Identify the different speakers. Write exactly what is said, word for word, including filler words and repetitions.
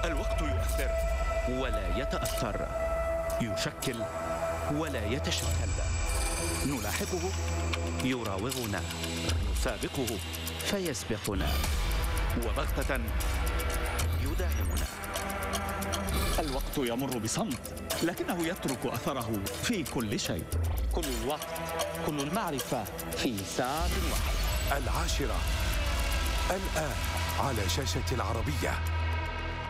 Speaker 1: الوقت يؤثر
Speaker 2: ولا يتأثر، يشكل ولا يتشكل، نلاحقه يراوغنا، نسابقه فيسبقنا، وبغتة يداهمنا.
Speaker 3: الوقت يمر بصمت، لكنه يترك أثره في كل شيء.
Speaker 2: كل الوقت، كل المعرفة في ساعة واحدة.
Speaker 1: العاشرة الآن على شاشة العربية.